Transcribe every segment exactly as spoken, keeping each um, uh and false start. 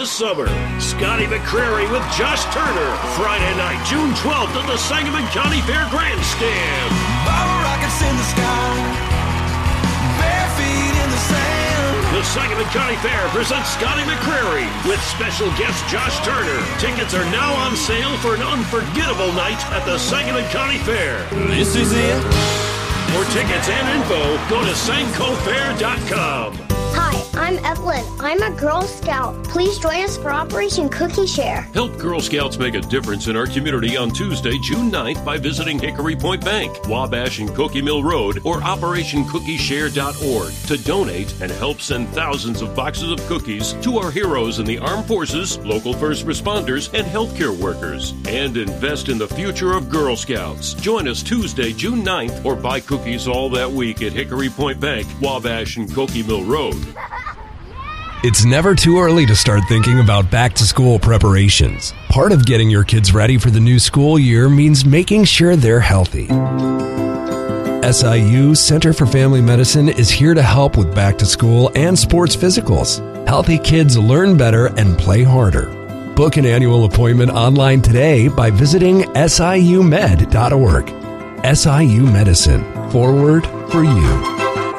summer. Scotty McCreary with Josh Turner. Friday night, June twelfth at the Sangamon County Fair Grandstand. Bottle rockets in the sky, bare feet in the sand. The Sangamon County Fair presents Scotty McCreary with special guest Josh Turner. Tickets are now on sale for an unforgettable night at the Sangamon County Fair. This is it. For tickets and info, go to sanco fair dot com. Hi, I'm Evelyn. I'm a Girl Scout. Please join us for Operation Cookie Share. Help Girl Scouts make a difference in our community on Tuesday, June ninth by visiting Hickory Point Bank, Wabash and Cookie Mill Road, or operation cookie share dot org to donate and help send thousands of boxes of cookies to our heroes in the armed forces, local first responders, and healthcare workers. And invest in the future of Girl Scouts. Join us Tuesday, June ninth, or buy cookies all that week at Hickory Point Bank, Wabash and Cookie Mill Road. It's never too early to start thinking about back-to-school preparations. Part of getting your kids ready for the new school year means making sure they're healthy. S I U Center for Family Medicine is here to help with back-to-school and sports physicals. Healthy kids learn better and play harder. Book an annual appointment online today by visiting S I U med dot org. S I U Medicine. Forward for you.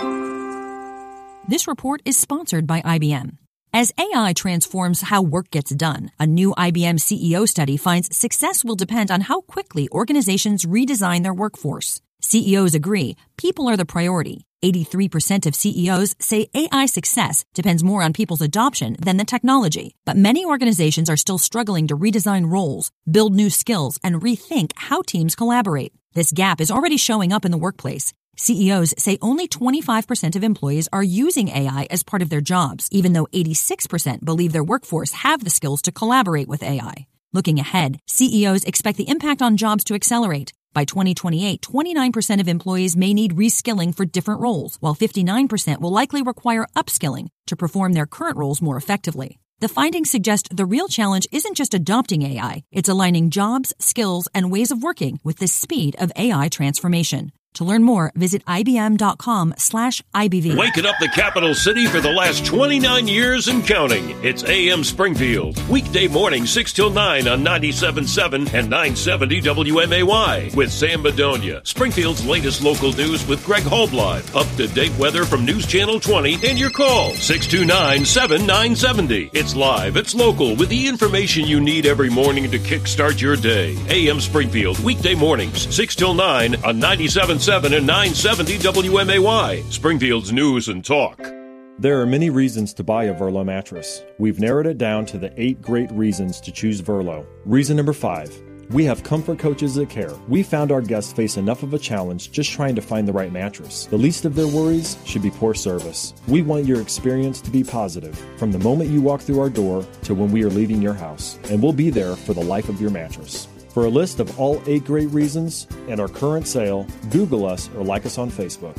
This report is sponsored by I B M. As A I transforms how work gets done, a new I B M C E O study finds success will depend on how quickly organizations redesign their workforce. C E Os agree people are the priority. eighty-three percent of C E Os say A I success depends more on people's adoption than the technology. But many organizations are still struggling to redesign roles, build new skills, and rethink how teams collaborate. This gap is already showing up in the workplace. C E Os say only twenty-five percent of employees are using A I as part of their jobs, even though eighty-six percent believe their workforce have the skills to collaborate with A I. Looking ahead, C E Os expect the impact on jobs to accelerate. By twenty twenty-eight, twenty-nine percent of employees may need reskilling for different roles, while fifty-nine percent will likely require upskilling to perform their current roles more effectively. The findings suggest the real challenge isn't just adopting A I, it's aligning jobs, skills, and ways of working with the speed of A I transformation. To learn more, visit ibm.com slash IBV. Waking up the capital city for the last twenty-nine years and counting. It's A M Springfield. Weekday morning, six till nine on ninety-seven point seven and nine seventy W M A Y with Sam Bedonia. Springfield's latest local news with Greg Holblive. Up-to-date weather from News Channel twenty and your call, six two nine, seven nine seven zero. It's live, it's local, with the information you need every morning to kickstart your day. A M Springfield, weekday mornings, six till nine on ninety-seven point seven and nine seventy W M A Y, Springfield's News and Talk. There are many reasons to buy a Verlo mattress. We've narrowed it down to the eight great reasons to choose Verlo. Reason number five, we have comfort coaches that care. We found our guests face enough of a challenge just trying to find the right mattress. The least of their worries should be poor service. We want your experience to be positive, from the moment you walk through our door to when we are leaving your house, and we'll be there for the life of your mattress. For a list of all eight great reasons and our current sale, Google us or like us on Facebook.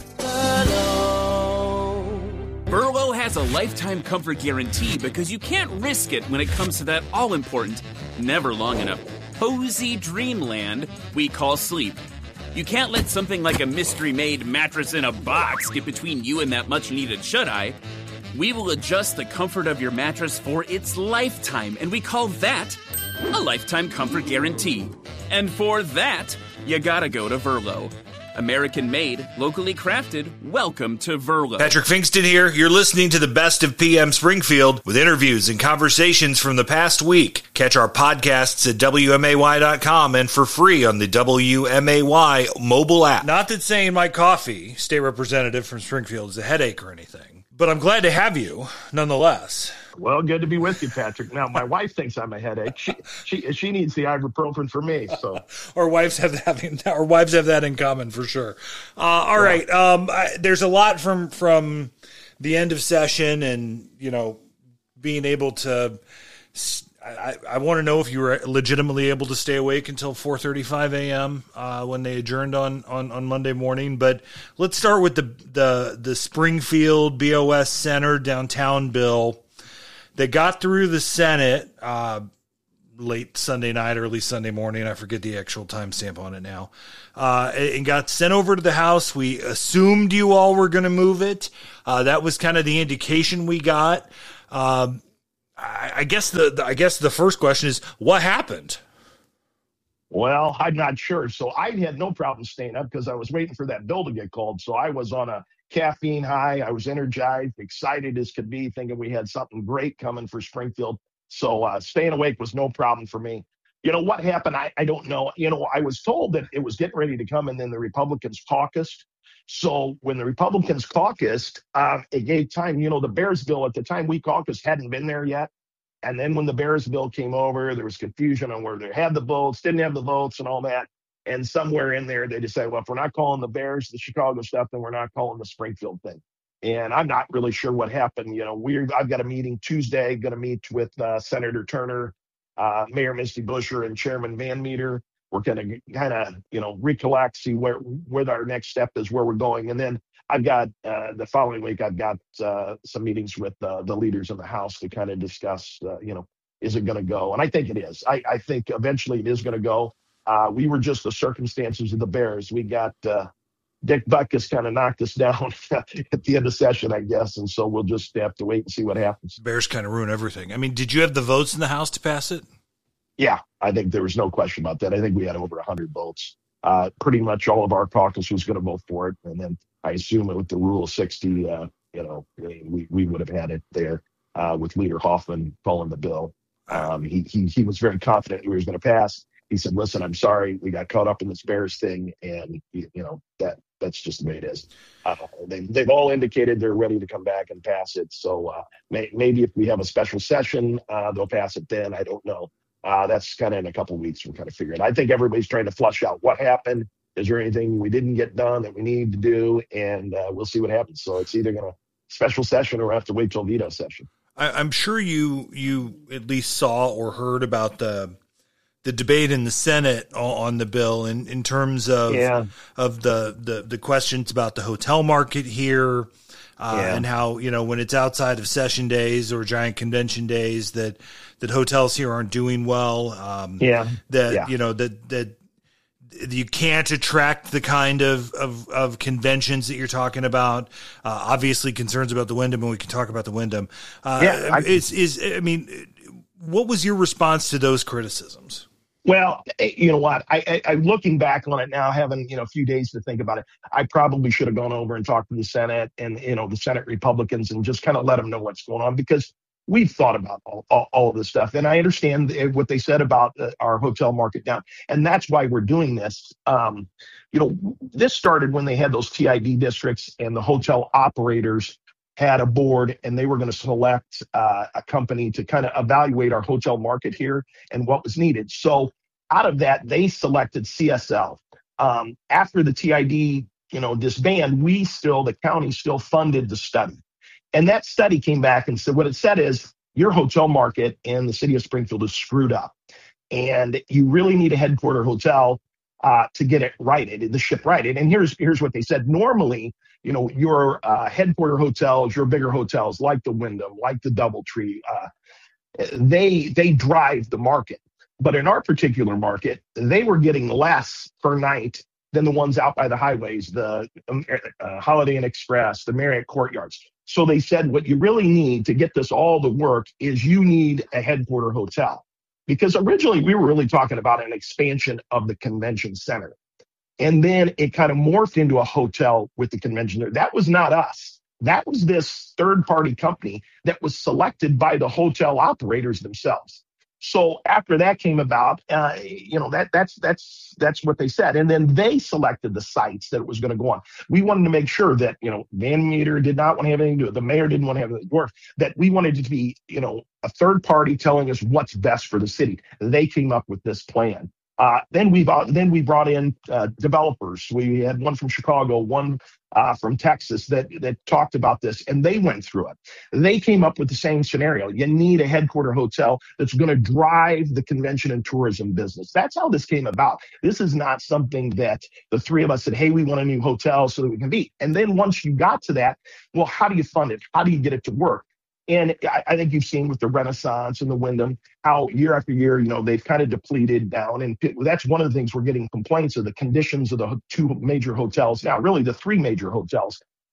Verlo has a lifetime comfort guarantee because you can't risk it when it comes to that all-important, never long enough, cozy dreamland we call sleep. You can't let something like a mystery-made mattress in a box get between you and that much-needed shut-eye. We will adjust the comfort of your mattress for its lifetime, and we call that a lifetime comfort guarantee. And for that, you gotta go to Verlo. American made, locally crafted, welcome to Verlo. Patrick Finkston here. You're listening to the best of P M Springfield with interviews and conversations from the past week. Catch our podcasts at W M A Y dot com and for free on the W M A Y mobile app. Not that saying my coffee, state representative from Springfield, is a headache or anything, but I'm glad to have you nonetheless. Well, good to be with you, Patrick. Now, my wife thinks I'm a headache. She she she needs the ibuprofen for me. So our wives have that. Our wives have that in common for sure. Uh, all yeah. right. Um, I, there's a lot from from the end of session, and you know, being able to. I, I want to know if you were legitimately able to stay awake until four thirty-five a.m. Uh, when they adjourned on, on, on Monday morning. But let's start with the the the Springfield B O S Center downtown bill. They got through the Senate uh, late Sunday night, early Sunday morning. I forget the actual timestamp on it now. Uh, and got sent over to the House. We assumed you all were going to move it. Uh, that was kind of the indication we got. Uh, I, I guess the, the I guess the first question is, what happened? Well, I'm not sure. So I had no problem staying up because I was waiting for that bill to get called. So I was on a caffeine high. I was energized, excited as could be, thinking we had something great coming for Springfield. So uh, staying awake was no problem for me. You know, what happened, I, I don't know. You know, I was told that it was getting ready to come, and then the Republicans caucused. So when the Republicans caucused, uh, it gave time. You know, the Bears bill at the time we caucused hadn't been there yet. And then when the Bears bill came over, there was confusion on where they had the votes, didn't have the votes, and all that. And somewhere in there, they decided, well, if we're not calling the Bears, the Chicago stuff, then we're not calling the Springfield thing. And I'm not really sure what happened. You know, we're I've got a meeting Tuesday, going to meet with uh, Senator Turner, uh, Mayor Misty Buscher, and Chairman Van Meter. We're going to kind of, you know, recollect, see where where our next step is, where we're going. And then I've got uh, the following week, I've got uh, some meetings with uh, the leaders of the House to kind of discuss, uh, you know, is it going to go? And I think it is. I, I think eventually it is going to go. Uh, we were just the circumstances of the Bears. We got uh, Dick Butkus kind of knocked us down at the end of session, I guess. And so we'll just have to wait and see what happens. Bears kind of ruin everything. I mean, did you have the votes in the House to pass it? Yeah, I think there was no question about that. I think we had over one hundred votes. Uh, pretty much all of our caucus was going to vote for it. And then I assume with the Rule sixty, uh, you know, we, we would have had it there uh, with Leader Hoffman calling the bill. Um, he, he he was very confident he was going to pass. He said, listen, I'm sorry, we got caught up in this Bears thing. And, you know, that that's just the way it is. Uh, they, they've all indicated they're ready to come back and pass it. So uh, may, maybe if we have a special session, uh, they'll pass it then. I don't know. Uh, that's kind of in a couple of weeks. We'll kind of figure it. I think everybody's trying to flush out what happened. Is there anything we didn't get done that we need to do? And uh, we'll see what happens. So it's either going to special session or we'll have to wait till veto session. I, I'm sure you you at least saw or heard about the the debate in the Senate on the bill in, in terms of yeah. of the, the the questions about the hotel market here. Uh, yeah. And how, you know, when it's outside of session days or giant convention days, that that hotels here aren't doing well. Um, yeah. That, yeah. you know, that that you can't attract the kind of, of, of conventions that you're talking about. Uh, obviously, concerns about the Wyndham, and we can talk about the Wyndham. Uh, yeah, I, is, is, I mean, what was your response to those criticisms? Well, you know what? I, I, I'm looking back on it now, having you know a few days to think about it. I probably should have gone over and talked to the Senate and you know the Senate Republicans and just kind of let them know what's going on, because we've thought about all, all, all of this stuff, and I understand what they said about uh, our hotel market down, and that's why we're doing this. Um, you know, this started when they had those T I D districts, and the hotel operators had a board, and they were going to select uh, a company to kind of evaluate our hotel market here and what was needed. So out of that, they selected C S L. Um, after the T I D, you know, disbanded, we still, the county still funded the study. And that study came back and said, what it said is your hotel market in the city of Springfield is screwed up. And you really need a headquarter hotel uh, to get it righted, the ship righted. And here's, here's what they said. Normally, you know, your uh, headquarter hotels, your bigger hotels like the Wyndham, like the Doubletree, uh, they they drive the market. But in our particular market, they were getting less per night than the ones out by the highways, the uh, Holiday Inn Express, the Marriott Courtyards. So they said what you really need to get this all to work is you need a headquarter hotel. Because originally we were really talking about an expansion of the convention center. And then it kind of morphed into a hotel with the convention center. That was not us. That was this third-party company that was selected by the hotel operators themselves. So after that came about, uh, you know, that that's that's that's what they said. And then they selected the sites that it was going to go on. We wanted to make sure that, you know, Van Meter did not want to have anything to do with it. The mayor didn't want to have anything to do with it. That we wanted it to be, you know, a third party telling us what's best for the city. They came up with this plan. Uh, then we bought, then we brought in uh, developers. We had one from Chicago, one uh, from Texas that that talked about this, and they went through it. They came up with the same scenario. You need a headquarter hotel that's going to drive the convention and tourism business. That's how this came about. This is not something that the three of us said, hey, we want a new hotel so that we can be. And then once you got to that, well, how do you fund it? How do you get it to work? And I, I think you've seen with the Renaissance and the Wyndham how year after year, you know, they've kind of depleted down. And that's one of the things we're getting complaints of, the conditions of the two major hotels, now really the three major hotels.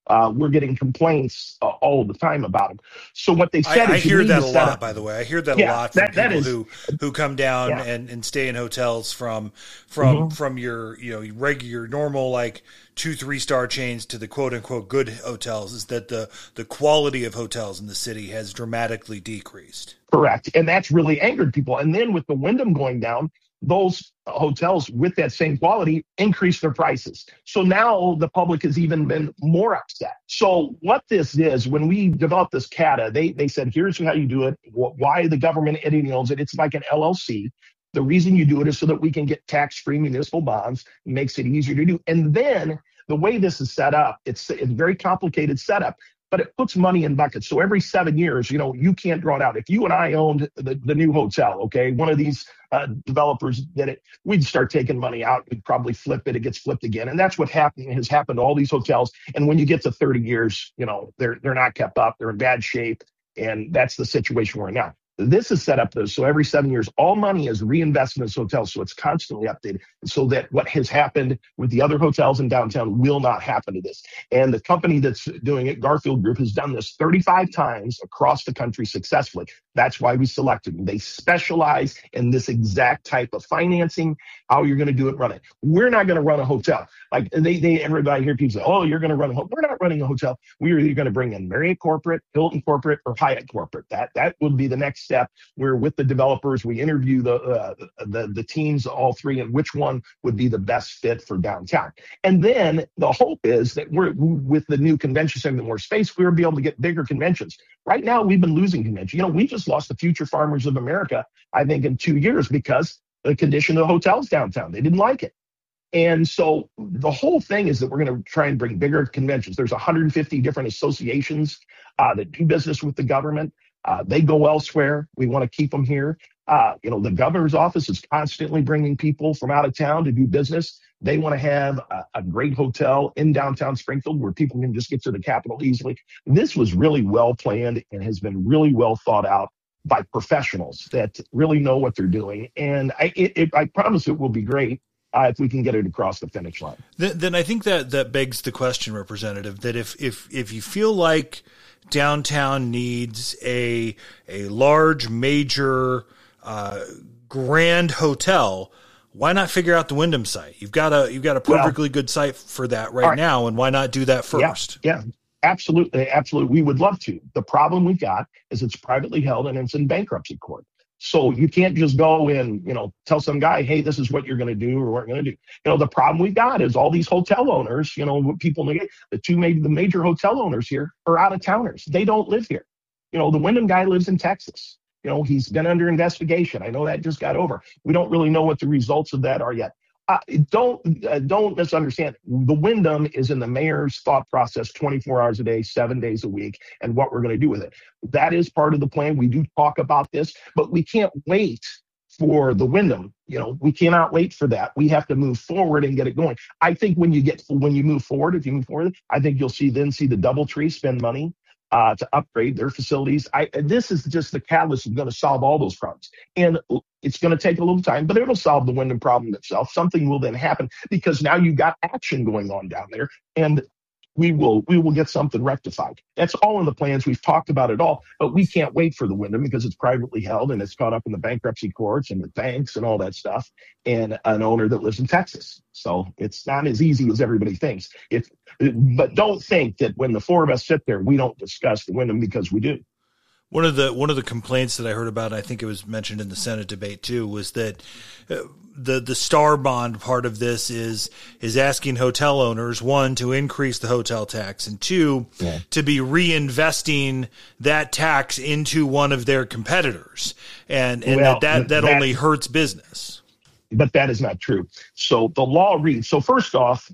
Uh, we're getting complaints uh, all the time about them. So what they said I, is I hear you that need a to set lot, up- by the way. I hear that Yeah, a lot from that- that people is- who who come down Yeah. and, and stay in hotels from from Mhm. from your you know your regular normal like two three star chains to the quote unquote good hotels. Is that the the quality of hotels in the city has dramatically decreased? Correct. And that's really angered people. And then with the Wyndham going down, those hotels with that same quality increase their prices. So now the public has even been more upset. So what this is, when we developed this C A T A, they, they said, here's how you do it, wh- why the government entity owns it. It's like an L L C. The reason you do it is so that we can get tax-free municipal bonds. It makes it easier to do. And then the way this is set up, it's, it's a very complicated setup, but it puts money in buckets. So every seven years, you know, you can't draw it out. If you and I owned the, the new hotel, okay, one of these uh, developers did it, we'd start taking money out. We'd probably flip it. It gets flipped again. And that's what happened, has happened to all these hotels. And when you get to thirty years, you know, they're, they're not kept up. They're in bad shape. And that's the situation we're in now. This is set up though, so every seven years, all money is reinvested in this hotel, so it's constantly updated, so that what has happened with the other hotels in downtown will not happen to this. And the company that's doing it, Garfield Group, has done this thirty-five times across the country successfully. That's why we selected them. They specialize in this exact type of financing, how you're going to do it, run it. We're not going to run a hotel. Like they, they, everybody hear people say, oh, you're going to run a hotel. We're not running a hotel. We're either going to bring in Marriott Corporate, Hilton Corporate, or Hyatt Corporate. That, that would be the next step. We're with the developers. We interview the, uh, the the teams, all three, and which one would be the best fit for downtown. And then the hope is that we're with the new convention center, more space, we'll be able to get bigger conventions. Right now, we've been losing conventions. You know, we just lost the Future Farmers of America, I think, in two years because of the condition of the hotels downtown. They didn't like it. And so the whole thing is that we're going to try and bring bigger conventions. There's one hundred fifty different associations uh, that do business with the government. Uh, they go elsewhere. We want to keep them here. Uh, you know, the governor's office is constantly bringing people from out of town to do business. They want to have a, a great hotel in downtown Springfield where people can just get to the Capitol easily. This was really well planned and has been really well thought out by professionals that really know what they're doing. And I, it, it, I promise it will be great. Uh, if we can get it across the finish line. Then, then I think that that begs the question, Representative, that if if if you feel like downtown needs a a large, major, uh, grand hotel, why not figure out the Wyndham site? You've got a you've got a perfectly well, good site for that right, right now, and why not do that first? Yeah, yeah, absolutely, absolutely. We would love to. The problem we've got is it's privately held and it's in bankruptcy court. So you can't just go and, you know, tell some guy, hey, this is what you're going to do or what we're going to do. You know, the problem we've got is all these hotel owners, you know, people, the two major, the major hotel owners here are out of towners. They don't live here. You know, the Wyndham guy lives in Texas. You know, he's been under investigation. I know that just got over. We don't really know what the results of that are yet. Uh, don't uh, don't misunderstand. The Wyndham is in the mayor's thought process twenty-four hours a day, seven days a week, and what we're going to do with it. That is part of the plan. We do talk about this, but we can't wait for the Wyndham. You know, we cannot wait for that. We have to move forward and get it going. I think when you get when you move forward, if you move forward, I think you'll see then see the DoubleTree spend money uh, to upgrade their facilities. I, this is just the catalyst that's going to solve all those problems. And it's going to take a little time, but it'll solve the Wyndham problem itself. Something will then happen because now you've got action going on down there, and we will we will get something rectified. That's all in the plans. We've talked about it all, but we can't wait for the Wyndham because it's privately held and it's caught up in the bankruptcy courts and the banks and all that stuff, and an owner that lives in Texas. So it's not as easy as everybody thinks. If, but don't think that when the four of us sit there, we don't discuss the Wyndham, because we do. One of the one of the complaints that I heard about, I think it was mentioned in the Senate debate too, was that uh, the the star bond part of this is is asking hotel owners, one, to increase the hotel tax, and two, yeah. to be reinvesting that tax into one of their competitors, and and well, that that, that, that only hurts business. But that is not true. So the law reads. So first off,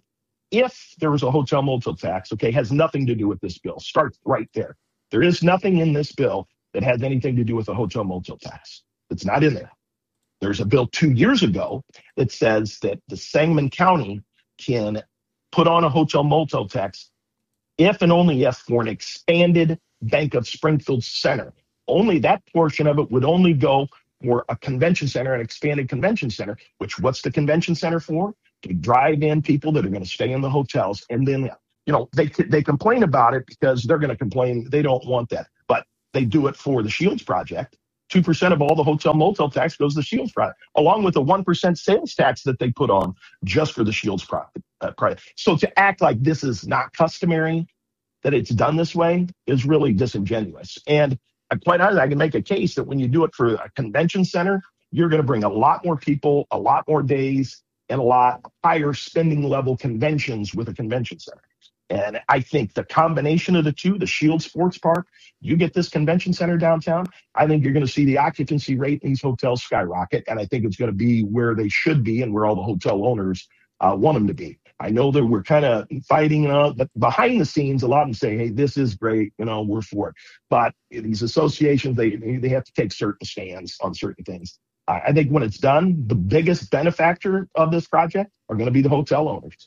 if there was a hotel motel tax, okay, has nothing to do with this bill. Start right there. There is nothing in this bill that has anything to do with a hotel motel tax. It's not in there. There's a bill two years ago that says that the Sangamon County can put on a hotel motel tax if and only if for an expanded Bank of Springfield Center. Only that portion of it would only go for a convention center, an expanded convention center, which what's the convention center for? To drive in people that are going to stay in the hotels. And then you know, they they complain about it because they're going to complain. They don't want that, but they do it for the Shields project. two percent of all the hotel motel tax goes to the Shields project, along with the one percent sales tax that they put on just for the Shields project. Uh, project. So to act like this is not customary, that it's done this way, is really disingenuous. And uh, quite honestly, I can make a case that when you do it for a convention center, you're going to bring a lot more people, a lot more days, and a lot higher spending level conventions with a convention center. And I think the combination of the two, the Shield Sports Park, you get this convention center downtown, I think you're going to see the occupancy rate in these hotels skyrocket. And I think it's going to be where they should be and where all the hotel owners uh, want them to be. I know that we're kind of fighting, uh, but behind the scenes, a lot of them say, hey, this is great, you know, we're for it. But these associations, they they have to take certain stands on certain things. Uh, I think when it's done, the biggest benefactor of this project are going to be the hotel owners.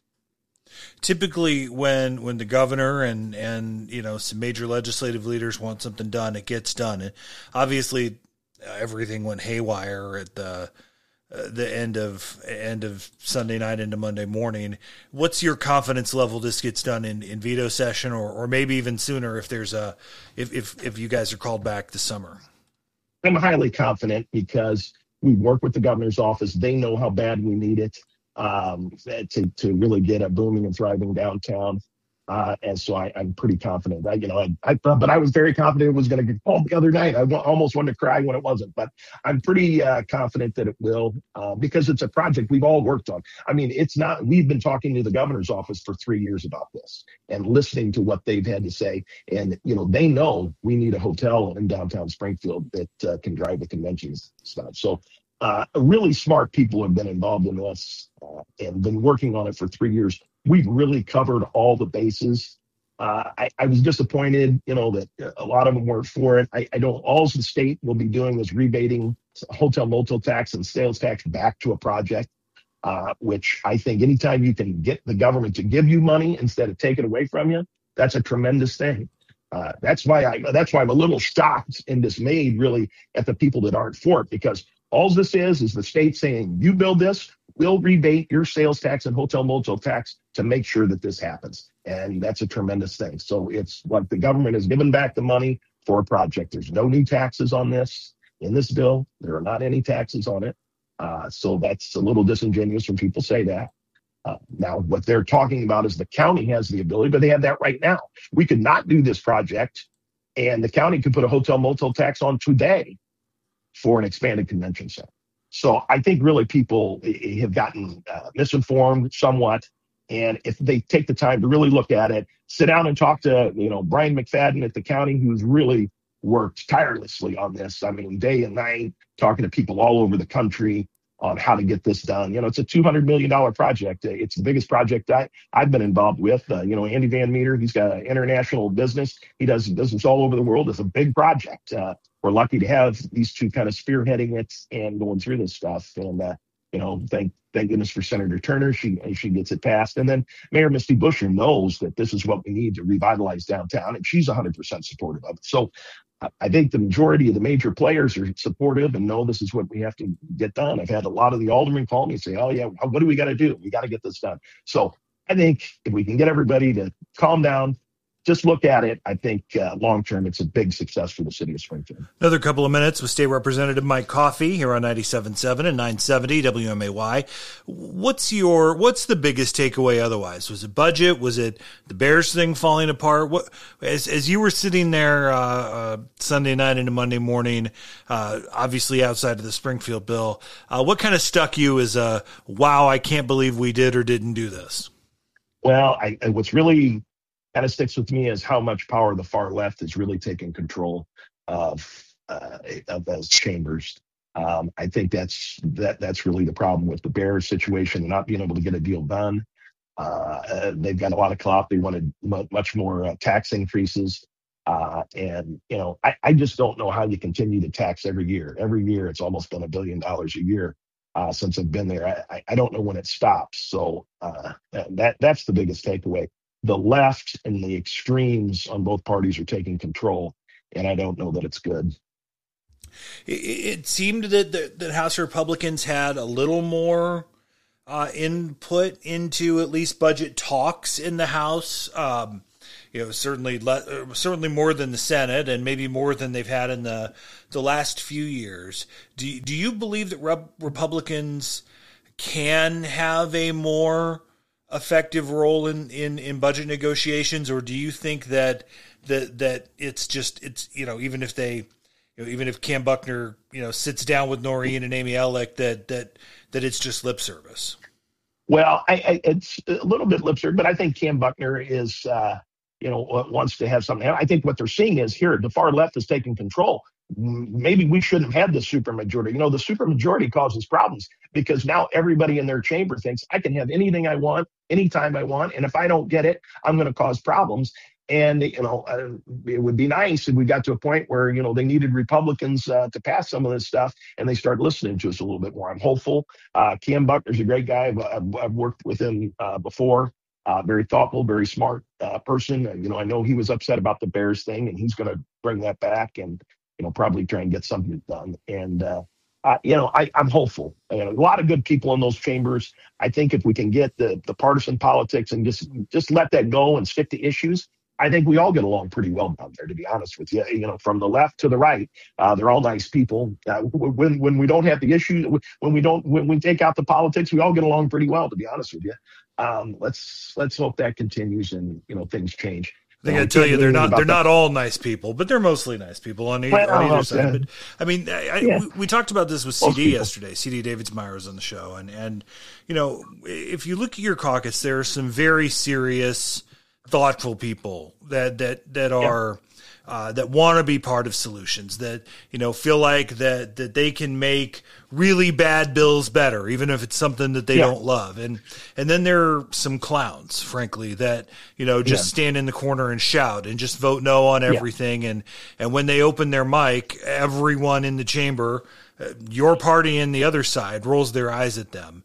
Typically, when when the governor and, and you know some major legislative leaders want something done, it gets done. And obviously, uh, everything went haywire at the uh, the end of end of Sunday night into Monday morning. What's your confidence level this gets done in, in veto session, or, or maybe even sooner if there's a if, if if you guys are called back this summer? I'm highly confident because we work with the governor's office. They know how bad we need it. Um, to, to really get a booming and thriving downtown. Uh, and so I, I'm pretty confident. I, you know, I, I but I was very confident it was going to get called the other night. I w- almost wanted to cry when it wasn't, but I'm pretty uh, confident that it will uh, because it's a project we've all worked on. I mean, it's not, we've been talking to the governor's office for three years about this and listening to what they've had to say. And, you know, they know we need a hotel in downtown Springfield that uh, can drive the conventions stuff. So Uh, really smart people have been involved in this uh, and been working on it for three years. We've really covered all the bases. Uh, I, I was disappointed, you know, that a lot of them weren't for it. I, I don't, all the state will be doing is rebating hotel motel tax and sales tax back to a project, uh, which I think anytime you can get the government to give you money instead of take it away from you, that's a tremendous thing. Uh, that's why I, that's why I'm a little shocked and dismayed really at the people that aren't for it, because all this is, is the state saying, you build this, we'll rebate your sales tax and hotel motel tax to make sure that this happens. And that's a tremendous thing. So it's like the government has given back the money for a project. There's no new taxes on this in this bill. There are not any taxes on it. Uh, so that's a little disingenuous when people say that. Uh, now, what they're talking about is the county has the ability, but they have that right now. We could not do this project, and the county could put a hotel motel tax on today for an expanded convention center. So I think really people have gotten uh, misinformed somewhat. And if they take the time to really look at it, sit down and talk to, you know, Brian McFadden at the county, who's really worked tirelessly on this. I mean, day and night, talking to people all over the country on how to get this done. You know, it's a two hundred million dollars project. It's the biggest project I, I've been involved with. Uh, you know, Andy Van Meter, he's got an international business. He does business all over the world. It's a big project. Uh, we're lucky to have these two kind of spearheading it and going through this stuff. And, uh, you know, thank thank goodness for Senator Turner. She she gets it passed. And then Mayor Misty Buscher knows that this is what we need to revitalize downtown, and she's one hundred percent supportive of it. So I think the majority of the major players are supportive and know this is what we have to get done. I've had a lot of the aldermen call me and say, oh, yeah, what do we got to do? We got to get this done. So I think if we can get everybody to calm down, just look at it. I think uh, long-term, it's a big success for the city of Springfield. Another couple of minutes with State Representative Mike Coffey here on ninety-seven point seven and nine seventy W M A Y. What's your, what's the biggest takeaway otherwise? Was it budget? Was it the Bears thing falling apart? What, as, as you were sitting there uh, uh, Sunday night into Monday morning, uh, obviously outside of the Springfield bill, uh, what kind of stuck you as a, wow, I can't believe we did or didn't do this? Well, I, what's really kind of sticks with me is how much power the far left is really taking control of uh, of those chambers. Um, I think that's that that's really the problem with the Bears situation, not being able to get a deal done. Uh, they've got a lot of clout. They wanted m- much more uh, tax increases. Uh, and, you know, I, I just don't know how you continue to tax every year. Every year, it's almost been a billion dollars a year uh, since I've been there. I, I don't know when it stops. So uh, that that's the biggest takeaway. The left and the extremes on both parties are taking control, and I don't know that it's good. It, it seemed that, that that House Republicans had a little more uh, input into at least budget talks in the House. Um, you know, certainly le- certainly more than the Senate, and maybe more than they've had in the the last few years. Do you, do you believe that Rep- Republicans can have a more effective role in, in, in budget negotiations, or do you think that that that it's just it's you know even if they you know even if Cam Buckner you know sits down with Noreen and Amy Ellick that that that it's just lip service? Well, I, I, it's a little bit lip service, but I think Cam Buckner is uh, you know wants to have something. I think what they're seeing is here the far left is taking control. Maybe we shouldn't have had the supermajority. You know, the supermajority causes problems because now everybody in their chamber thinks I can have anything I want, anytime I want, and if I don't get it, I'm going to cause problems. And, you know, uh, it would be nice if we got to a point where, you know, they needed Republicans uh, to pass some of this stuff and they started listening to us a little bit more. I'm hopeful. Uh, Cam Buckner's a great guy. I've, I've worked with him uh, before. Uh, very thoughtful, very smart uh, person. Uh, you know, I know he was upset about the Bears thing, and he's going to bring that back and, you know, probably try and get something done. And, uh, uh, you know, I, I'm hopeful. You know, a lot of good people in those chambers. I think if we can get the, the partisan politics and just just let that go and stick to issues, I think we all get along pretty well down there, to be honest with you. You know, from the left to the right, uh, they're all nice people. Uh, when when we don't have the issues, when we don't, when we take out the politics, we all get along pretty well, to be honest with you. Um, let's let's hope that continues and, you know, things change. I got to tell you, they're not they're that. not all nice people, but they're mostly nice people on, well, on either side. But, I mean, I, yeah. we, we talked about this with C D yesterday. C D Davids-Meyer was on the show, and and you know, if you look at your caucus, there are some very serious, thoughtful people that that that are yeah. uh, that want to be part of solutions. That you know feel like that that they can make really bad bills better, even if it's something that they yeah. don't love. And and then there are some clowns, frankly, that you know just yeah. stand in the corner and shout and just vote no on everything. Yeah. And and when they open their mic, everyone in the chamber, uh, your party and the other side, rolls their eyes at them.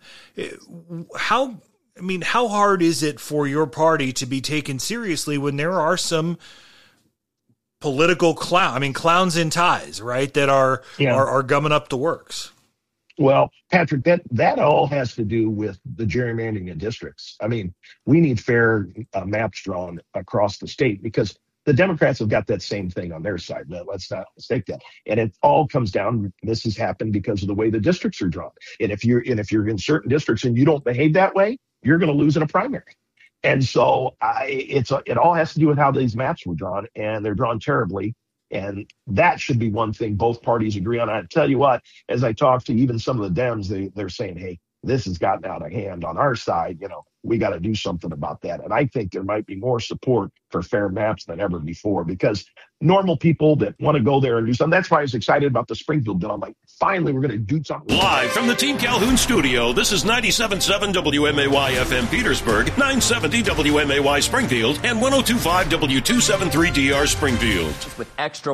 How I mean, how hard is it for your party to be taken seriously when there are some political clown, I mean, clowns in ties, right, that are yeah. are, are gumming up the works? Well, Patrick, that, that all has to do with the gerrymandering of districts. I mean, we need fair uh, maps drawn across the state because the Democrats have got that same thing on their side. Let's not mistake that. And it all comes down, this has happened because of the way the districts are drawn. And if you're, and if you're in certain districts and you don't behave that way, you're going to lose in a primary. And so I, it's a, it all has to do with how these maps were drawn, and they're drawn terribly. And that should be one thing both parties agree on. I tell you what, as I talk to even some of the Dems, they, they're saying, hey, this has gotten out of hand on our side. You know, we got to do something about that. And I think there might be more support for fair maps than ever before because normal people that want to go there and do something. That's why I was excited about the Springfield bill. I'm like, finally, we're going to do something. Live from the Team Calhoun studio, this is ninety-seven point seven W M A Y F M Petersburg, nine seventy W M A Y Springfield, and one oh two point five W two seventy-three D R Springfield. With extra.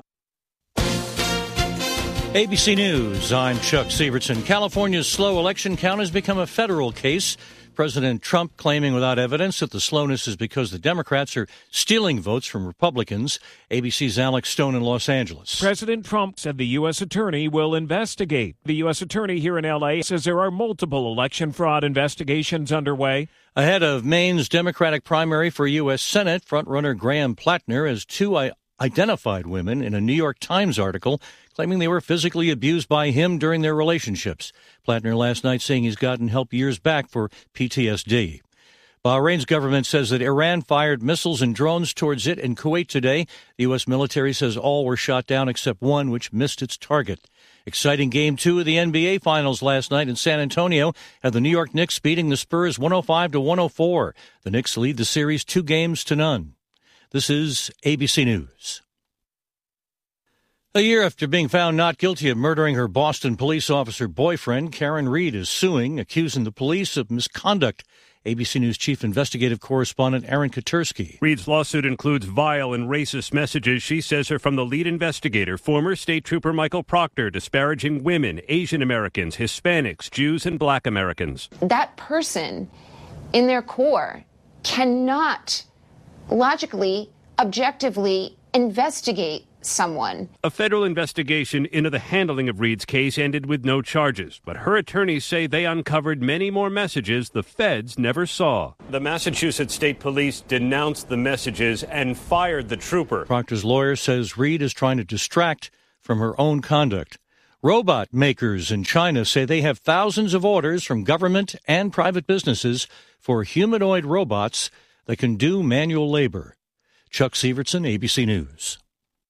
A B C News, I'm Chuck Severson. California's slow election count has become a federal case. President Trump claiming without evidence that the slowness is because the Democrats are stealing votes from Republicans. A B C's Alex Stone in Los Angeles. President Trump said the U S attorney will investigate. The U S attorney here in L A says there are multiple election fraud investigations underway. Ahead of Maine's Democratic primary for U S Senate, frontrunner Graham Plattner has two identified women in a New York Times article claiming they were physically abused by him during their relationships. Plattner last night saying he's gotten help years back for P T S D. Bahrain's government says that Iran fired missiles and drones towards it in Kuwait today. The U S military says all were shot down except one, which missed its target. Exciting game two of the N B A Finals last night in San Antonio had the New York Knicks beating the Spurs one oh five to one oh four. The Knicks lead the series two games to none. This is A B C News. A year after being found not guilty of murdering her Boston police officer boyfriend, Karen Reed is suing, accusing the police of misconduct. A B C News chief investigative correspondent Aaron Katersky. Reed's lawsuit includes vile and racist messages she says are from the lead investigator, former state trooper Michael Proctor, disparaging women, Asian Americans, Hispanics, Jews, and black Americans. That person in their core cannot logically, objectively investigate someone. A federal investigation into the handling of Reed's case ended with no charges, but her attorneys say they uncovered many more messages the feds never saw. The Massachusetts State Police denounced the messages and fired the trooper. Proctor's lawyer says Reed is trying to distract from her own conduct. Robot makers in China say they have thousands of orders from government and private businesses for humanoid robots that can do manual labor. Chuck Sievertson, A B C News.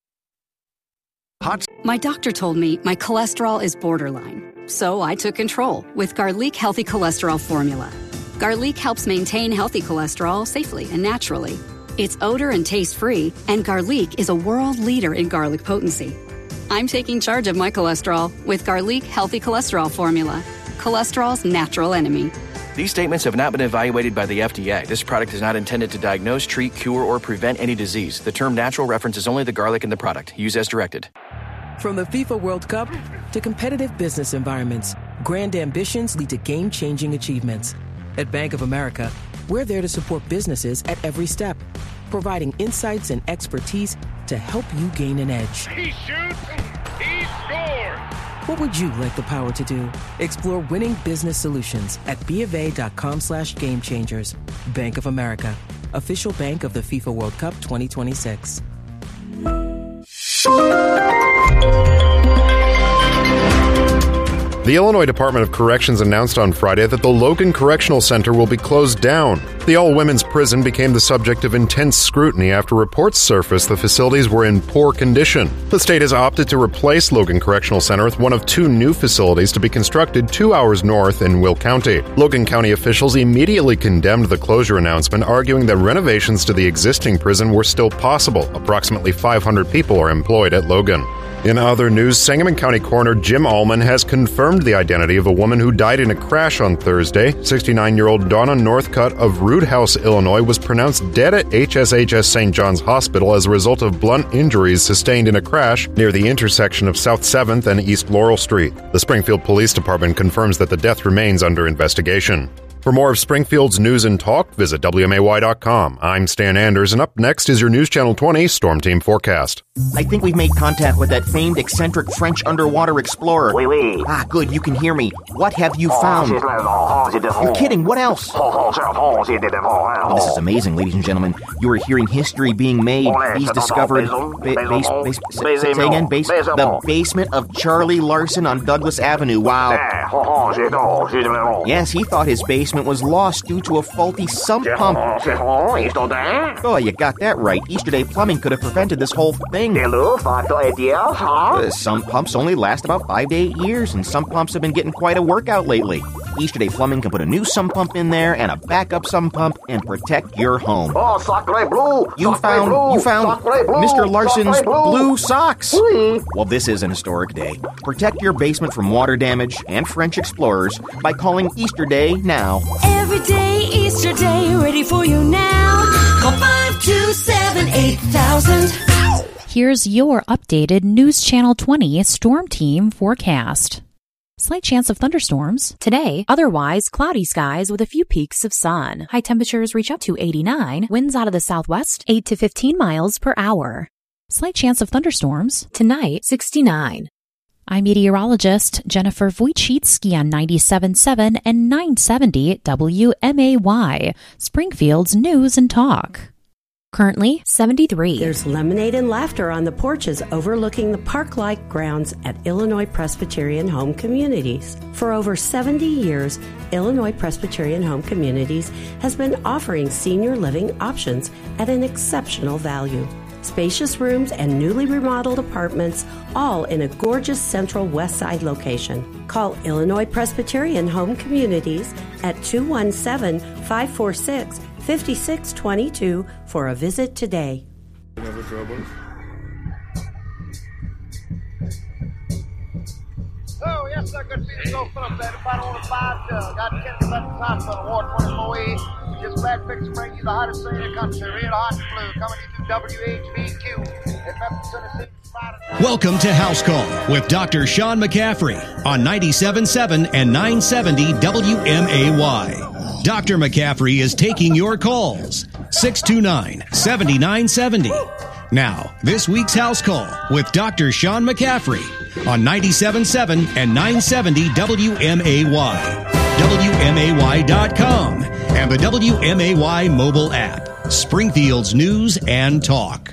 My doctor told me my cholesterol is borderline, so I took control with Garlic Healthy Cholesterol Formula. Garlic helps maintain healthy cholesterol safely and naturally. It's odor and taste-free, and Garlic is a world leader in garlic potency. I'm taking charge of my cholesterol with Garlic Healthy Cholesterol Formula, cholesterol's natural enemy. These statements have not been evaluated by the F D A. This product is not intended to diagnose, treat, cure, or prevent any disease. The term natural references only the garlic in the product. Use as directed. From the FIFA World Cup to competitive business environments, grand ambitions lead to game-changing achievements. At Bank of America, we're there to support businesses at every step, providing insights and expertise to help you gain an edge. He shoots, he scores! What would you like the power to do? Explore winning business solutions at BofA.com slash game changers. Bank of America, official bank of the FIFA World Cup twenty twenty-six. The Illinois Department of Corrections announced on Friday that the Logan Correctional Center will be closed down. The all-women's prison became the subject of intense scrutiny after reports surfaced the facilities were in poor condition. The state has opted to replace Logan Correctional Center with one of two new facilities to be constructed two hours north in Will County. Logan County officials immediately condemned the closure announcement, arguing that renovations to the existing prison were still possible. Approximately five hundred people are employed at Logan. In other news, Sangamon County Coroner Jim Allman has confirmed the identity of a woman who died in a crash on Thursday. sixty-nine-year-old Donna Northcutt of Root House, Illinois, was pronounced dead at H S H S Saint John's Hospital as a result of blunt injuries sustained in a crash near the intersection of South seventh and East Laurel Street. The Springfield Police Department confirms that the death remains under investigation. For more of Springfield's news and talk, visit W M A Y dot com. I'm Stan Anders, and up next is your News Channel twenty Storm Team Forecast. I think we've made contact with that famed eccentric French underwater explorer. Oui, oui. Ah, good, you can hear me. What have you found? You're kidding, what else? Oh, this is amazing, ladies and gentlemen. You are hearing history being made. He's discovered... Ba- base, base, say, say again, base, the basement of Charlie Larson on Douglas Avenue. Wow. Yes, he thought his basement was lost due to a faulty sump pump. Oh, you got that right. Easter Day Plumbing could have prevented this whole thing. Uh, sump pumps only last about five to eight years, and sump pumps have been getting quite a workout lately. Easter Day Plumbing can put a new sump pump in there and a backup sump pump and protect your home. Oh, sacre bleu! You sacre found bleu, you found Mister Larson's blue socks. Oui. Well, this is an historic day. Protect your basement from water damage and French explorers by calling Easter Day now. Every day, Easter Day, ready for you now. Call five two seven, eight thousand. Here's your updated News Channel twenty Storm Team forecast. Slight chance of thunderstorms today, otherwise cloudy skies with a few peaks of sun. High temperatures reach up to eighty-nine, winds out of the southwest, eight to fifteen miles per hour. Slight chance of thunderstorms tonight, sixty-nine. I'm meteorologist Jennifer Wojcicki on ninety-seven point seven and nine seventy W M A Y, Springfield's News and Talk. Currently, seventy-three. There's lemonade and laughter on the porches overlooking the park-like grounds at Illinois Presbyterian Home Communities. For over seventy years, Illinois Presbyterian Home Communities has been offering senior living options at an exceptional value. Spacious rooms and newly remodeled apartments, all in a gorgeous central west side location. Call Illinois Presbyterian Home Communities at two one seven, five four six, five six two two for a visit today. Oh, yes, sir. Good to see you. Go Phillips there. About on the five jug. Got Kennedy Veterans Hospital, Ward twenty-four E. Just back fixed to bring you the hottest thing in the country. Real hot and blue. Coming to you W H B Q in Memphis, Tennessee. Welcome to House Call with Doctor Sean McCaffrey on ninety-seven point seven and nine seventy W M A Y. Doctor McCaffrey is taking your calls. six two nine, seven nine seven zero. Now, this week's House Call with Doctor Sean McCaffrey on ninety-seven point seven and nine seventy W M A Y, W M A Y dot com, and the W M A Y mobile app. Springfield's news and talk.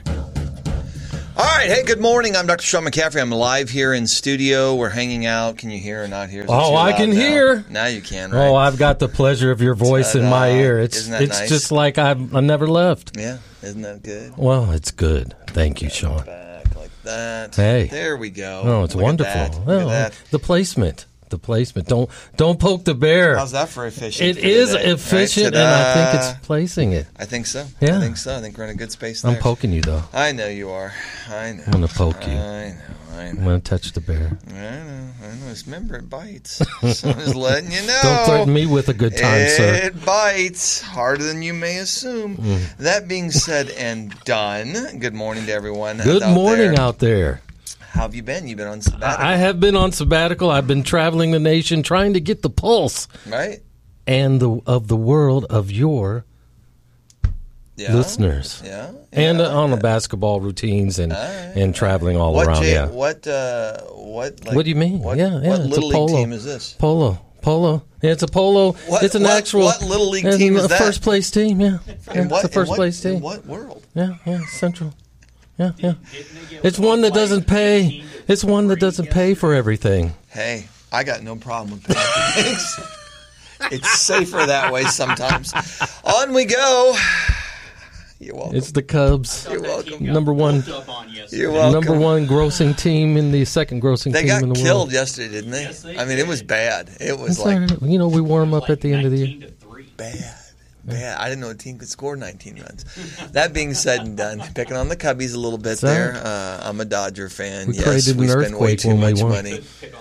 All right. Hey, good morning. I'm Doctor Sean McCaffrey. I'm live here in studio. We're hanging out. Can you hear or not hear? Oh, I can now? hear. Now you can, right? Oh, I've got the pleasure of your voice Ta-da. in my ear. It's Isn't that it's nice? just like I've I never left. Yeah. Isn't that good? Well, it's good. Thank you, Sean. Back like that. Hey. There we go. Oh, it's Look wonderful. At that. Look well, at that. The placement. The placement. Don't don't poke the bear. How's that for efficient? It is today? efficient, Right? and I think it's placing it. I think so. Yeah. I think so. I think we're in a good space there. I'm poking you, though. I know you are. I know. I'm going to poke you. I know. I know. I'm going to touch the bear. I know. I know. Just remember, it bites. So I'm just letting you know. Don't threaten me with a good time, it sir. It bites harder than you may assume. Mm. That being said and done, good morning to everyone. Good out morning there. out there. How have you been? You've been on sabbatical. I have been on sabbatical. I've been traveling the nation trying to get the pulse. Right. And the of the world of your yeah. listeners. Yeah. yeah. And uh, on the basketball routines and, right. and traveling all what around. J- yeah. What, uh, what, like, what do you mean? What, yeah, yeah. What it's Little a polo. League team is this? Polo. Polo. Yeah, it's a polo. What, it's an what, actual. What Little League team is that? First place team, yeah. yeah in what, it's a first in what, place team. In what world? Yeah, yeah. Central. Yeah, yeah. It's one that doesn't pay. It's one that doesn't pay for everything. Hey, I got no problem with paying things. It's safer that way sometimes. On we go. You're welcome. It's the Cubs. You're welcome. Number one. You're welcome. Number one grossing team in the second grossing they team in the world. They got killed yesterday, didn't they? Yes, they I mean, it was bad. It was That's like right. You know, we warm up at the end of the year. Bad. Bad. I didn't know a team could score nineteen runs. That being said and done, picking on the Cubbies a little bit Sorry. there. Uh, I'm a Dodger fan. We yes, created we an spend way earthquake too when we much won. money.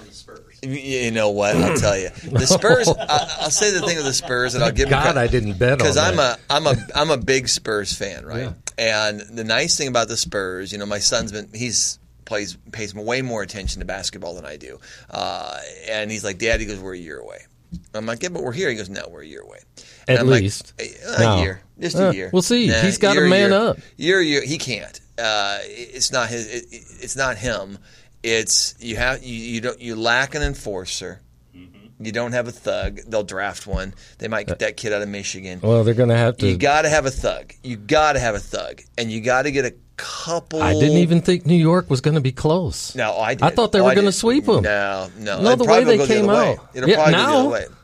You know what? I'll tell you. The Spurs. I, I'll say the thing with the Spurs, and I'll give God, them I didn't bet on because I'm that. a I'm a I'm a big Spurs fan, right? Yeah. And the nice thing about the Spurs, you know, my son's been he's. plays pays way more attention to basketball than I do, uh, and he's like, Dad, he goes, we're a year away. I'm like, yeah, but we're here. He goes, no, we're a year away. And At I'm least like, a no. year, just uh, a year. We'll see. Nah, He's got year, to man year. up. Year, year, he can't. Uh, it's not his. It, it's not him. It's you have you, you don't you lack an enforcer. You don't have a thug. They'll draft one. They might get that kid out of Michigan. Well, they're going to have to. You got to have a thug. You got to have a thug, and you got to get a couple. I didn't even think New York was going to be close. No, I did. I thought they oh, were going to sweep them. No, no. No, the way they came out. out. It'll yeah, probably now, go the other way.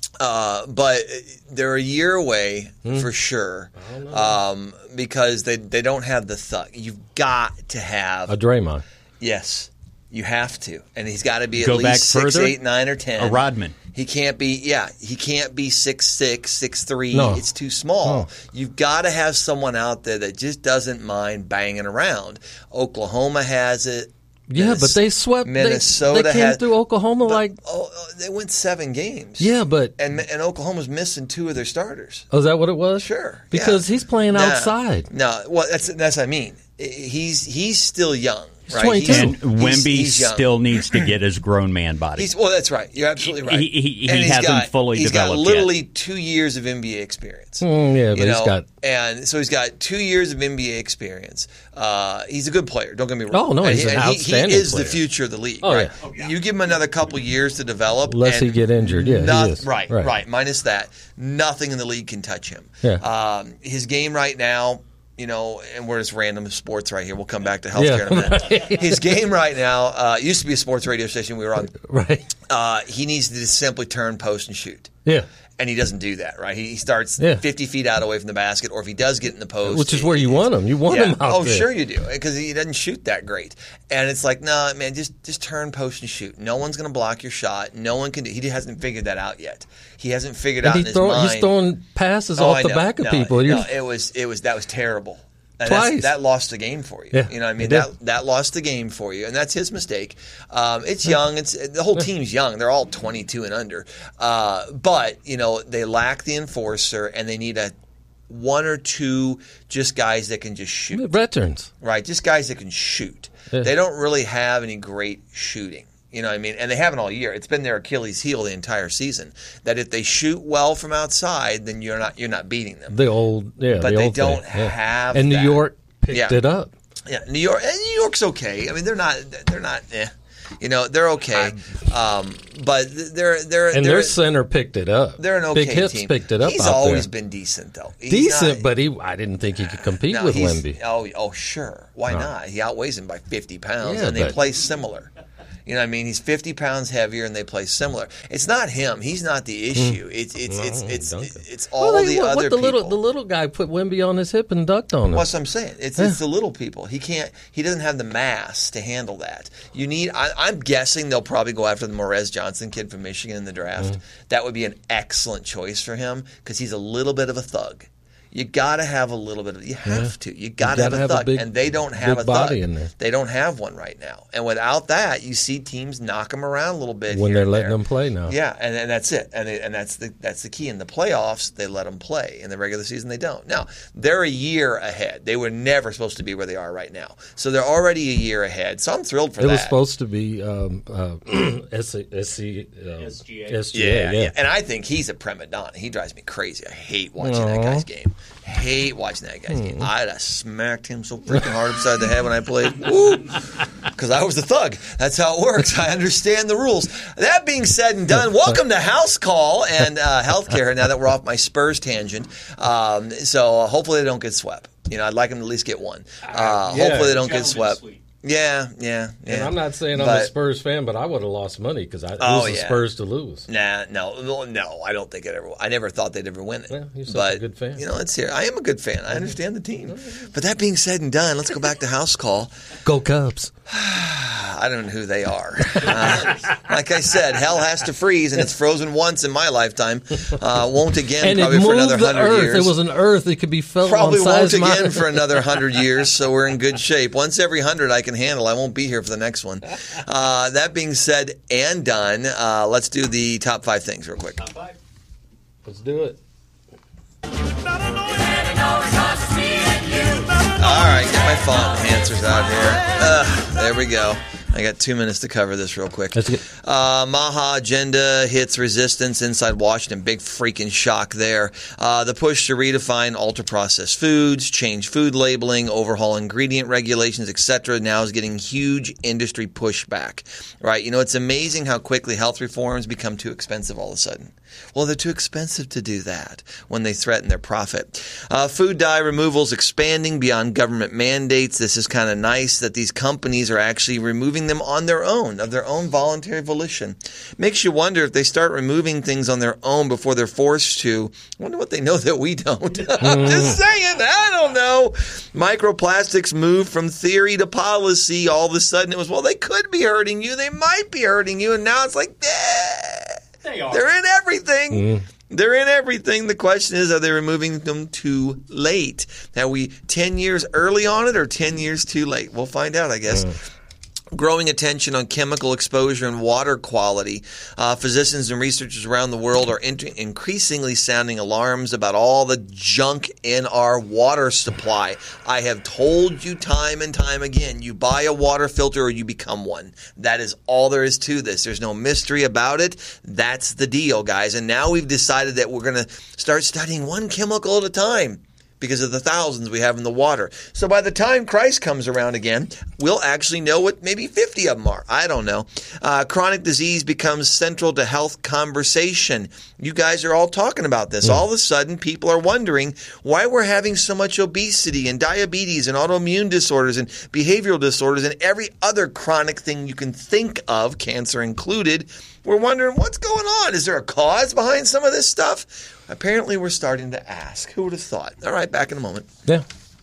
Uh, but they're a year away hmm. for sure, um, because they they don't have the thug. You've got to have a Draymond. Yes. You have to, and he's got to be at Go least back six, further? eight, nine, or ten. A Rodman. He can't be. Yeah, he can't be six six, six three. No. It's too small. No. You've got to have someone out there that just doesn't mind banging around. Oklahoma has it. Yeah, Minnes- but they swept. Minnesota They, they came has, through Oklahoma but, like. Oh, they went seven games. Yeah, but and and Oklahoma's missing two of their starters. Oh, is that what it was? Sure, because yeah. he's playing no, outside. No, well, that's that's what I mean. He's he's still young. He's right? twenty-two. He's, And Wemby he's, he's still needs to get his grown man body. He's, well, that's right. You're absolutely right. He, he, he and he's hasn't got, fully he's developed got literally yet. two years of N B A experience. Mm, yeah, but you know? he's got. And so he's got two years of N B A experience. Uh, he's a good player. Don't get me wrong. Oh, no, he's and an he, outstanding He is player. the future of the league. Oh, right? yeah. Oh, yeah. You give him another couple years to develop. Unless and he get injured. Yeah, not, he is. Right, right, right. Minus that. Nothing in the league can touch him. Yeah. Um, his game right now, you know, and we're just random sports right here. We'll come back to healthcare Yeah, in a minute. right. His game right now uh, used to be a sports radio station we were on. Right. Uh, he needs to just simply turn, post, and shoot. Yeah. And he doesn't do that, right? He, he starts Yeah. fifty feet out away from the basket, or if he does get in the post. Which is where you want him. You want yeah. him out Oh, there. sure you do, because he doesn't shoot that great. And it's like, no, nah, man, just just turn, post, and shoot. No one's going to block your shot. No one can do. He hasn't figured that out yet. He hasn't figured And out he in his throw, mind. he's throwing passes Oh, off I the know. back of no, people. No, You're- it was it was that was terrible. And Twice. That lost the game for you. Yeah, you know what I mean? it did. That that lost the game for you, and that's his mistake. Um, it's young. It's the whole team's young. They're all twenty-two and under. Uh, but you know they lack the enforcer, and they need a one or two just guys that can just shoot. Veterans, right? Just guys that can shoot. Yeah. They don't really have any great shooting. You know what I mean? And they haven't all year. It's been their Achilles heel the entire season. That if they shoot well from outside, then you're not you're not beating them. The old, yeah, but the they old don't thing. Yeah. have And New that. York picked Yeah. it up. Yeah, New York. And New York's okay. I mean, they're not. They're not. Eh. You know, they're okay. Um, but they're they're and they're, their center picked it up. They're an okay Big Hits team. picked it up. He's out always there. been decent, though. He's decent, not, but he. I didn't think he could compete no, with he's- Wemby. Oh, oh, sure. Why No. not? He outweighs him by fifty pounds, Yeah, and they but- play similar. You know what I mean? He's fifty pounds heavier, and they play similar. It's not him. He's not the issue. It's it's it's No, it's Duncan. it's all Well, they- the what, other what the people. little the little guy put Wemby on his hip and ducked on him. Well, that's what I'm saying. It's it's the little people. He can't. He doesn't have the mass to handle that. You need. I, I'm guessing they'll probably go after the Morez Johnson kid from Michigan in the draft. Mm. That would be an excellent choice for him because he's a little bit of a thug. You got to have a little bit of. You have Yeah. to. You got to gotta have a have a thug, big- and they don't have big a thug. body in there. They don't have one right now. And without that, you see teams knock them around a little bit when here they're and letting there. them play now. Yeah, and, and that's it, and they, and that's the that's the key. In the playoffs, they let them play. In the regular season, they don't. Now they're a year ahead. They were never supposed to be where they are right now, so they're already a year ahead. So I'm thrilled for it that. was supposed to be um, uh, S C, S C, uh, S G A. yeah, yeah, and I think he's a prima donna. He drives me crazy. I hate watching that Aw. guy's game. Hate watching that guy's Hmm. game. I'd have smacked him so freaking hard upside the head when I played. Woo! Because I was the thug. That's how it works. I understand the rules. That being said and done, welcome to House Call and uh, Healthcare. Now that we're off my Spurs tangent, um, so uh, hopefully they don't get swept. You know, I'd like them to at least get one. Uh, Yeah. hopefully they don't get swept. Yeah, yeah, yeah. And I'm not saying I'm But- a Spurs fan, but I would have lost money because I Oh, it was the yeah. Spurs to lose. Nah, no, no, no, I don't think it ever. I never thought they'd ever win it. Yeah, you're such but a good fan. you know, it's here. I am a good fan. I understand the team. But that being said and done, let's go back to House Call. Go Cubs. I don't know who they are. Uh, like I said, hell has to freeze, and it's frozen once in my lifetime. Uh, won't again And probably it for moved another the hundred earth. years. It was an earth that could be felt Probably on won't size again mine. for another hundred years, so we're in good shape. Once every hundred I can handle. I won't be here for the next one. Uh, that being said and done, uh, let's do the top five things real quick. Let's do it. All right, get my font enhancers out here. Uh, there we go. I got two minutes to cover this real quick. Uh, Maha agenda hits resistance inside Washington. Big freaking shock there. Uh, the push to redefine ultra-processed foods, change food labeling, overhaul ingredient regulations, et cetera now is getting huge industry pushback. Right? You know, it's amazing how quickly health reforms become too expensive all of a sudden. Well, they're too expensive to do that when they threaten their profit. Uh, food dye removals expanding beyond government mandates. This is kind of nice that these companies are actually removing them on their own, of their own voluntary volition. Makes you wonder if they start removing things on their own before they're forced to. I wonder what they know that we don't. I'm just saying. I don't know. Microplastics moved from theory to policy. All of a sudden it was, well, they could be hurting you. They might be hurting you. And now it's like, eh. They are. They're in everything. Mm. They're in everything. The question is, are they removing them too late? Are we ten years early on it or ten years too late? We'll find out, I guess. Mm. Growing attention on chemical exposure and water quality. Uh, physicians and researchers around the world are in- increasingly sounding alarms about all the junk in our water supply. I have told you time and time again, you buy a water filter or you become one. That is all there is to this. There's no mystery about it. That's the deal, guys. And now we've decided that we're going to start studying one chemical at a time, because of the thousands we have in the water. So by the time Christ comes around again, we'll actually know what maybe fifty of them are. I don't know. Uh, chronic disease becomes central to health conversation. You guys are all talking about this. All of a sudden, people are wondering why we're having so much obesity and diabetes and autoimmune disorders and behavioral disorders and every other chronic thing you can think of, cancer included. We're wondering what's going on. Is there a cause behind some of this stuff? Apparently, we're starting to ask. Who would have thought? All right, back in a moment. Yeah.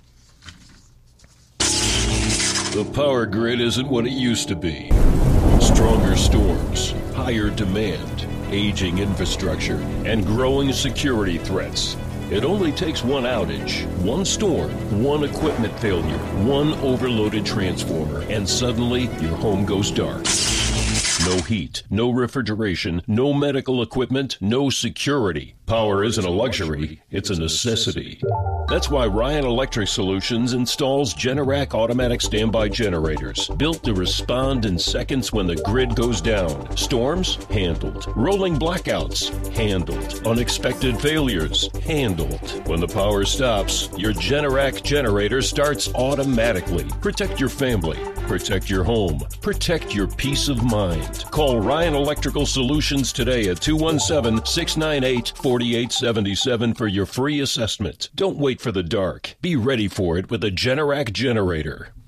The power grid isn't what it used to be. Stronger storms, higher demand, aging infrastructure, and growing security threats. It only takes one outage, one storm, one equipment failure, one overloaded transformer, and suddenly your home goes dark. No heat, no refrigeration, no medical equipment, no security. Power isn't a luxury, it's a necessity. That's why Ryan Electric Solutions installs Generac automatic standby generators, built to respond in seconds when the grid goes down. Storms? Handled. Rolling blackouts? Handled. Unexpected failures? Handled. When the power stops, your Generac generator starts automatically. Protect your family. Protect your home. Protect your peace of mind. Call Ryan Electrical Solutions today at two one seven, six nine eight, four eight seven seven for your free assessment. Don't wait for the dark. Be ready for it with a Generac generator.